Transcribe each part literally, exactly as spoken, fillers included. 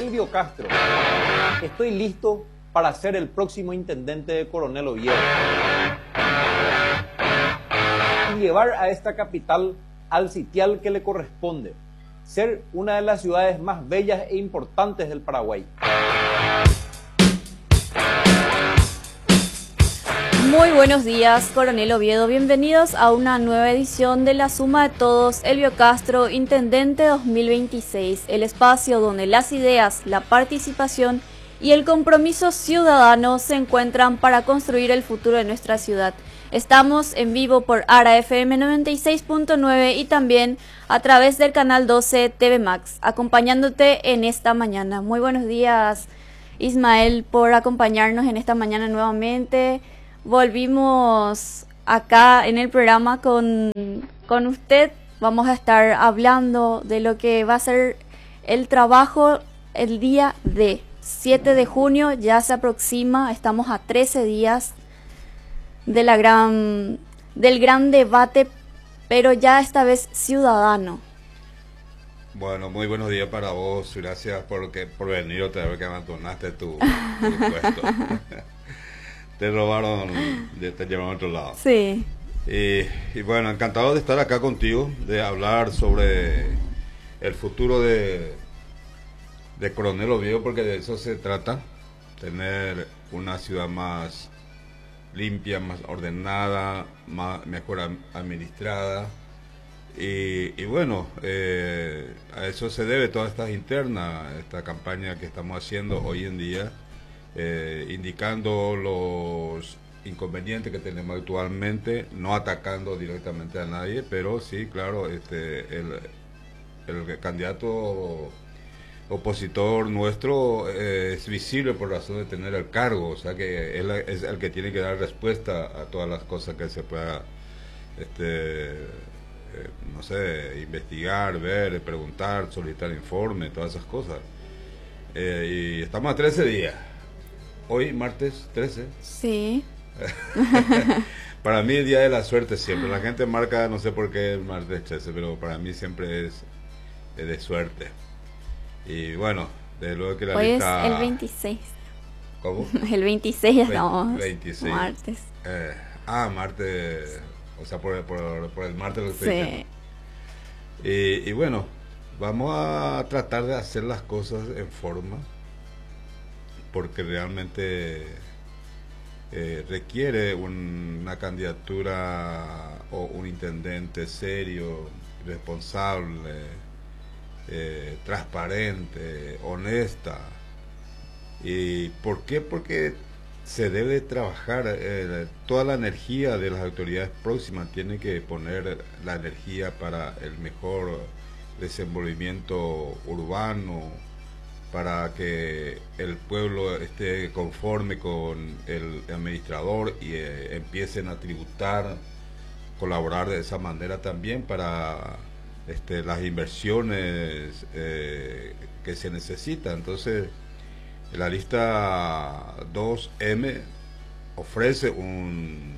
Elvio Castro. Estoy listo para ser el próximo intendente de Coronel Oviedo y llevar a esta capital al sitial que le corresponde, ser una de las ciudades más bellas e importantes del Paraguay. Muy buenos días, Coronel Oviedo. Bienvenidos a una nueva edición de La Suma de Todos, Elvio Castro, Intendente dos mil veintiséis, el espacio donde las ideas, la participación y el compromiso ciudadano se encuentran para construir el futuro de nuestra ciudad. Estamos en vivo por ARA F M noventa y seis punto nueve y también a través del canal doce T V Max, acompañándote en esta mañana. Muy buenos días, Ismael, por acompañarnos en esta mañana nuevamente. Volvimos acá en el programa con, con usted. Vamos a estar hablando de lo que va a ser el trabajo el día de siete de junio. Ya se aproxima, estamos a trece días de la gran, del gran debate, pero ya esta vez ciudadano. Bueno, muy buenos días para vos. Gracias por, que, por venir otra vez que abandonaste tu, tu puesto. Te robaron, te llevaron a otro lado. Sí. Y, y bueno, encantado de estar acá contigo, de hablar sobre el futuro de, de Coronel Oviedo, porque de eso se trata, tener una ciudad más limpia, más ordenada, más, mejor administrada. Y, y bueno, eh, a eso se debe toda esta interna, esta campaña que estamos haciendo hoy en día. Eh, indicando los inconvenientes que tenemos actualmente, no atacando directamente a nadie, pero sí, claro, este, el, el candidato opositor nuestro eh, es visible por razón de tener el cargo, o sea que él es el que tiene que dar respuesta a todas las cosas que se pueda, este, eh, no sé, investigar, ver, preguntar, solicitar informe, todas esas cosas. Eh, y estamos a trece días. Hoy, martes trece. Sí. Para mí el día de la suerte siempre. La gente marca, no sé por qué el martes trece, pero para mí siempre es, es de suerte. Y bueno, desde luego que la Hoy lista... es el veintiséis. ¿Cómo? El veintiséis estamos. veintiséis. Martes. Eh, ah, martes. O sea, por, por, por el martes lo estoy Sí. diciendo. Y, y bueno, vamos a tratar de hacer las cosas en forma, porque realmente eh, requiere un, una candidatura o un intendente serio, responsable, eh, transparente, honesta. ¿Y por qué? Porque se debe trabajar, eh, toda la energía de las autoridades próximas tiene que poner la energía para el mejor desenvolvimiento urbano, para que el pueblo esté conforme con el administrador y eh, empiecen a tributar, colaborar de esa manera también para este, las inversiones eh, que se necesitan. Entonces, la lista dos eme ofrece un,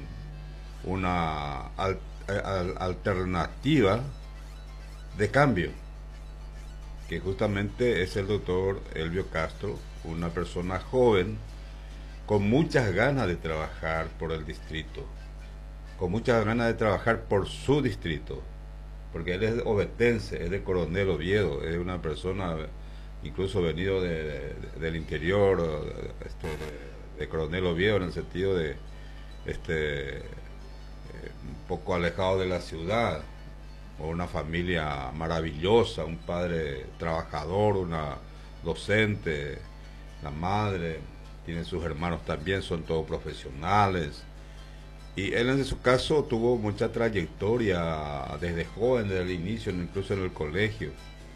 una al, al, alternativa de cambio, que justamente es el doctor Elvio Castro, una persona joven, con muchas ganas de trabajar por el distrito, con muchas ganas de trabajar por su distrito, porque él es ovetense, es de Coronel Oviedo, es una persona incluso venido de, de, del interior, de, este, de, de Coronel Oviedo, en el sentido de este, eh, un poco alejado de la ciudad, o una familia maravillosa, un padre trabajador, una docente, la madre, tiene sus hermanos también, son todos profesionales. Y él en su caso tuvo mucha trayectoria desde joven, desde el inicio, incluso en el colegio.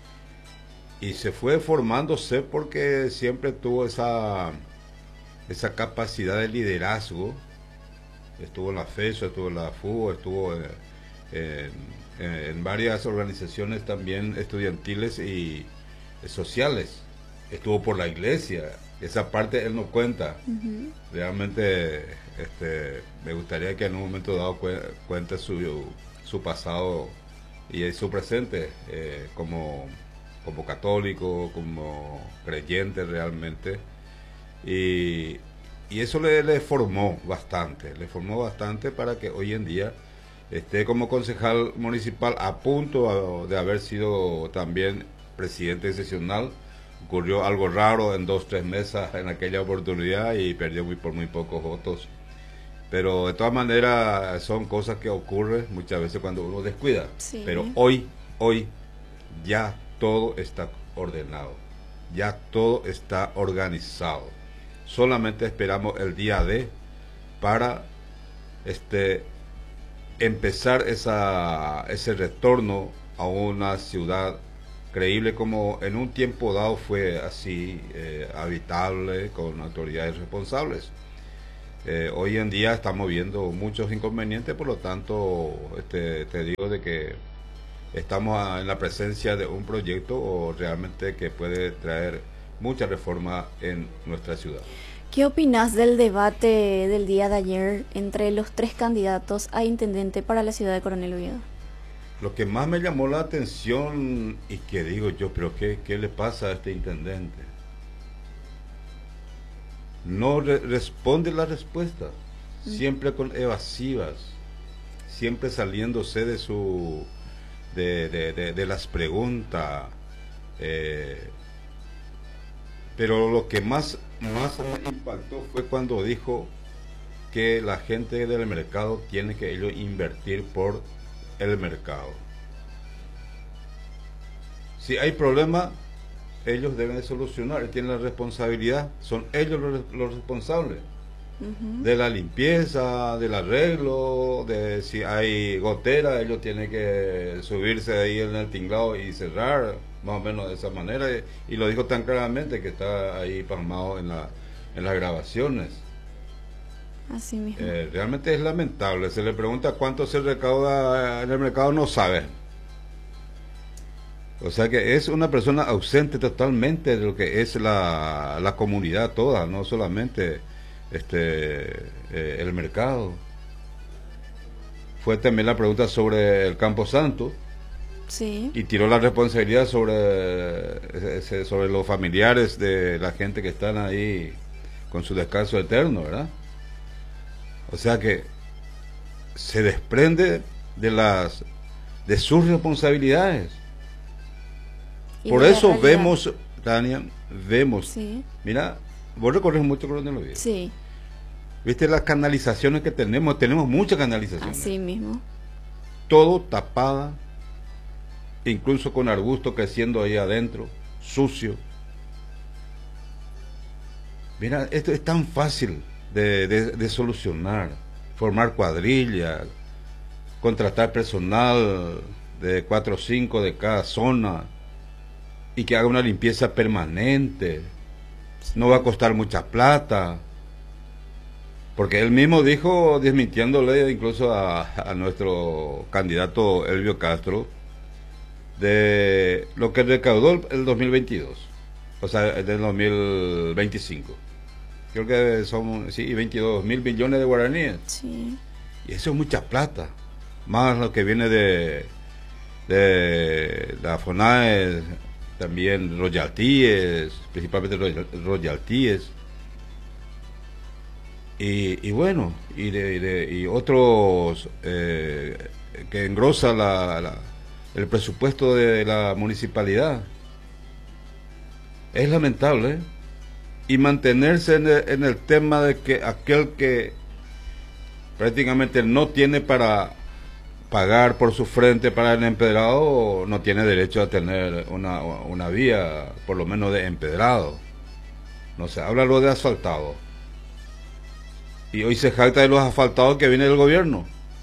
Y se fue formándose porque siempre tuvo esa, esa capacidad de liderazgo. Estuvo en la FESO, estuvo en la FUBO, estuvo en, en en varias organizaciones también estudiantiles y sociales. Estuvo por la iglesia, esa parte él no cuenta. Uh-huh. Realmente este, me gustaría que en un momento dado cu cuente su, su pasado y su presente eh, como como católico, como creyente realmente, y, y eso le, le formó bastante, le formó bastante para que hoy en día esté como concejal municipal, a punto de haber sido también presidente sesional. Ocurrió algo raro en dos, tres mesas en aquella oportunidad y perdió muy, por muy pocos votos. Pero de todas maneras son cosas que ocurren muchas veces cuando uno descuida. Sí. Pero hoy, hoy ya todo está ordenado, ya todo está organizado. Solamente esperamos el día D para este empezar esa, ese retorno a una ciudad creíble como en un tiempo dado fue así, eh, habitable, con autoridades responsables. Eh, hoy en día estamos viendo muchos inconvenientes, por lo tanto este, te digo de que estamos a, en la presencia de un proyecto o realmente que puede traer mucha reforma en nuestra ciudad. ¿Qué opinas del debate del día de ayer entre los tres candidatos a intendente para la ciudad de Coronel Oviedo? Lo que más me llamó la atención y que digo yo, pero ¿qué, qué le pasa a este intendente? No re responde la respuesta, siempre con evasivas, siempre saliéndose de su de, de, de, de las preguntas. Eh, pero lo que más, más me impactó fue cuando dijo que la gente del mercado tiene que ellos invertir por el mercado. Si hay problema, ellos deben de solucionar, tienen la responsabilidad, son ellos los, los responsables uh-huh. de la limpieza, del arreglo, de si hay gotera, ellos tienen que subirse ahí en el tinglado y cerrar, más o menos de esa manera, y, y lo dijo tan claramente que está ahí plasmado en, la, en las grabaciones. Así mismo. Eh, realmente es lamentable, se le pregunta cuánto se recauda en el mercado, no sabe. O sea que es una persona ausente totalmente de lo que es la, la comunidad toda, no solamente este eh, el mercado. Fue también la pregunta sobre el Campo Santo. Sí. Y tiró la responsabilidad sobre, sobre los familiares de la gente que están ahí con su descanso eterno, ¿verdad? O sea que se desprende de las de sus responsabilidades. Y por eso vemos, Tania, vemos, sí. Mira, vos recorres mucho Coronel Oviedo. Sí. Viste las canalizaciones que tenemos, tenemos muchas canalizaciones. Así mismo. Todo tapada, incluso con arbusto creciendo ahí adentro, sucio. Mira, esto es tan fácil de, de, de solucionar, formar cuadrillas, contratar personal de cuatro o cinco de cada zona, y que haga una limpieza permanente. No va a costar mucha plata, porque él mismo dijo, desmintiéndole incluso a, a nuestro candidato Elvio Castro, de lo que recaudó el, el dos mil veintidós, o sea, el del dos mil veinticinco. Creo que son, sí, veintidós mil millones de guaraníes. Sí. Y eso es mucha plata, más lo que viene de, de la FONAE, también royalties, principalmente royalties, y, y bueno, y, de, de, y otros eh, que engrosa la, la, el presupuesto de la municipalidad. Es lamentable, ¿eh? Y mantenerse en el, en el tema de que aquel que prácticamente no tiene para pagar por su frente para el empedrado, no tiene derecho a tener una, una vía, por lo menos de empedrado. No se habla lo de asfaltado. Y hoy se jacta de los asfaltados que viene del gobierno.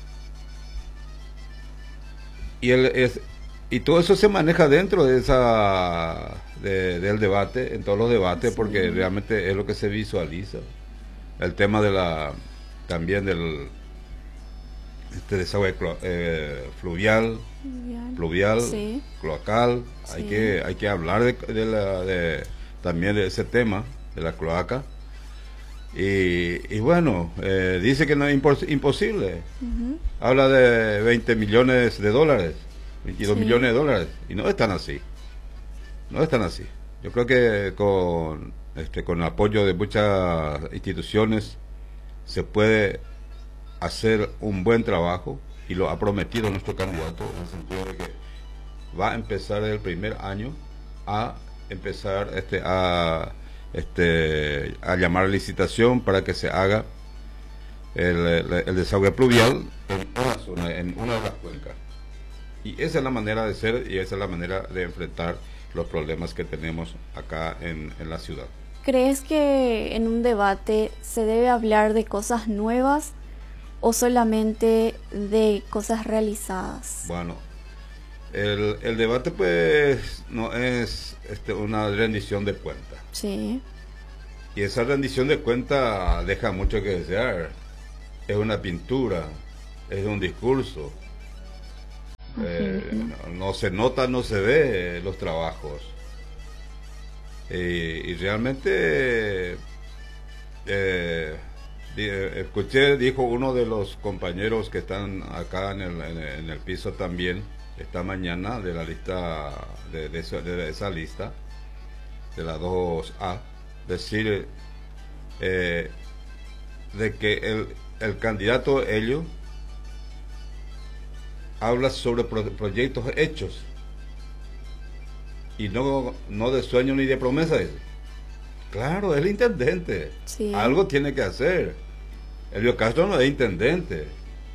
Y, el, es, y todo eso se maneja dentro de esa de, del debate, en todos los debates, sí. Porque realmente es lo que se visualiza. El tema de la también del este desagüe eh, fluvial, fluvial, fluvial sí. Cloacal, sí. hay que hay que hablar de, de la de también de ese tema de la cloaca. Y, y bueno, eh, dice que no es impos imposible. Uh-huh. Habla de veinte millones de dólares, veintidós sí. millones de dólares, y no están así. no están así. Yo creo que con, este, con el apoyo de muchas instituciones se puede hacer un buen trabajo, y lo ha prometido nuestro candidato, en el sentido de que va a empezar el primer año a empezar este, a, este, a llamar a licitación para que se haga el, el, el desagüe pluvial en una zona, en una de las cuencas. Y esa es la manera de ser, y esa es la manera de enfrentar los problemas que tenemos acá en, en la ciudad. ¿Crees que en un debate se debe hablar de cosas nuevas o solamente de cosas realizadas? Bueno, el, el debate pues no es este, una rendición de cuentas. Sí. Y esa rendición de cuentas deja mucho que desear. Es una pintura, es un discurso. Eh, no, no se nota, no se ve los trabajos. Eh, y realmente eh, escuché, dijo uno de los compañeros que están acá en el, en el, en el piso también esta mañana, de la lista de, de, esa, de esa lista de la dos A, decir eh, de que el, el candidato Helio habla sobre pro, proyectos hechos y no, no de sueños ni de promesas. Claro, es el intendente. Sí. Algo tiene que hacer. Helio Castro no es intendente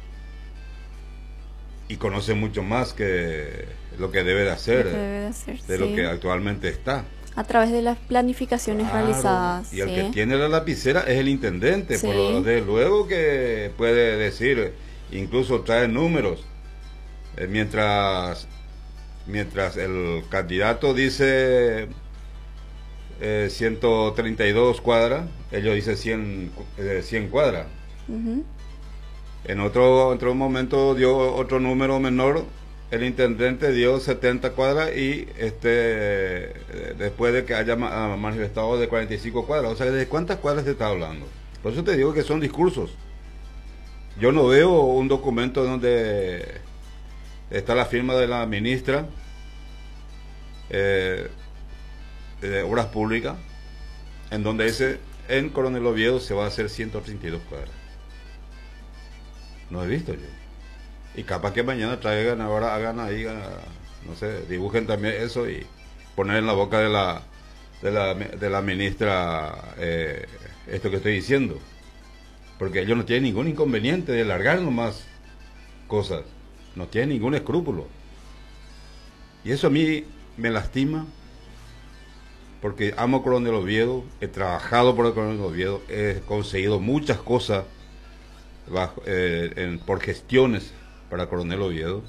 y conoce mucho más que lo que debe de hacer, lo que debe de, hacer, de sí. lo que actualmente está. A través de las planificaciones claro, realizadas. Y el sí. que tiene la lapicera es el intendente, sí. Por desde luego que puede decir, incluso trae números. Eh, mientras mientras el candidato dice eh, ciento treinta y dos cuadras, ellos dicen cien, eh, cien cuadras. Uh-huh. En otro, otro momento dio otro número menor, el intendente dio setenta cuadras y este después de que haya manifestado de cuarenta y cinco cuadras. O sea, ¿de cuántas cuadras se está hablando? Por eso te digo que son discursos. Yo no veo un documento donde está la firma de la ministra eh, de Obras Públicas, en donde dice en Coronel Oviedo se va a hacer ciento treinta y dos cuadras. No he visto yo. Y capaz que mañana traigan, ahora hagan ahí, no sé, dibujen también eso y poner en la boca de la de la, de la ministra eh, esto que estoy diciendo. Porque ellos no tienen ningún inconveniente de largar nomás cosas. No tienen ningún escrúpulo. Y eso a mí me lastima, porque amo Coronel Oviedo, he trabajado por el Coronel Oviedo, he conseguido muchas cosas bajo, eh, en, por gestiones para Coronel Oviedo,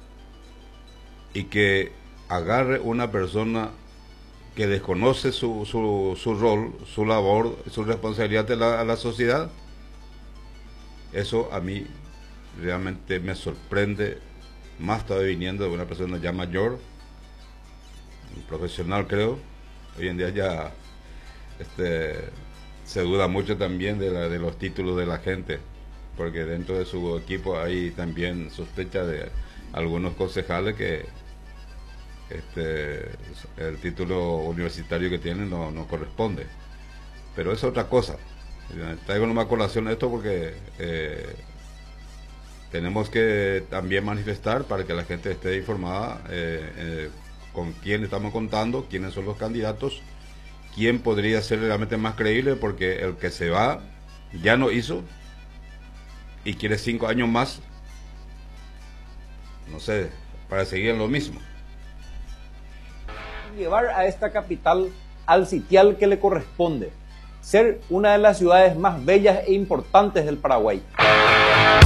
y que agarre una persona que desconoce su, su, su rol, su labor, su responsabilidad de la, a la sociedad, eso a mí realmente me sorprende, más todavía viniendo de una persona ya mayor, un profesional creo. Hoy en día ya este, se duda mucho también de, la, de los títulos de la gente, porque dentro de su equipo hay también sospecha de algunos concejales que este, el título universitario que tienen no, no corresponde. Pero es otra cosa. Traigo una colación esto porque eh, tenemos que también manifestar para que la gente esté informada eh, eh, con quién estamos contando, quiénes son los candidatos, quién podría ser realmente más creíble, porque el que se va ya no hizo y quiere cinco años más, no sé, para seguir en lo mismo. Llevar a esta capital al sitial que le corresponde, ser una de las ciudades más bellas e importantes del Paraguay.